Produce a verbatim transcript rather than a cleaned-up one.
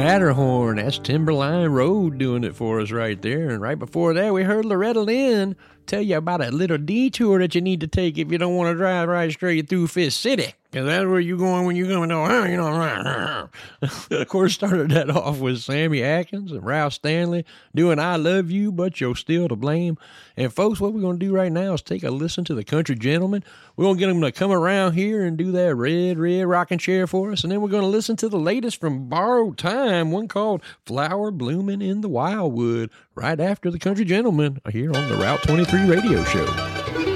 Matterhorn. That's Timberline Road doing it for us right there. And right before that, we heard Loretta Lynn tell you about a little detour that you need to take if you don't want to drive right straight through Fist City. Because that's where you're going when you're going to, oh, you know. Of course, started that off with Sammy Atkins and Ralph Stanley doing I Love You, But You're Still to Blame. And folks, what we're going to do right now is take a listen to the Country Gentleman. We're going to get them to come around here and do that red, red rocking chair for us. And then we're going to listen to the latest from Borrowed Time, one called Flower Blooming in the Wildwood, right after the Country Gentleman here on the Route twenty-three radio show.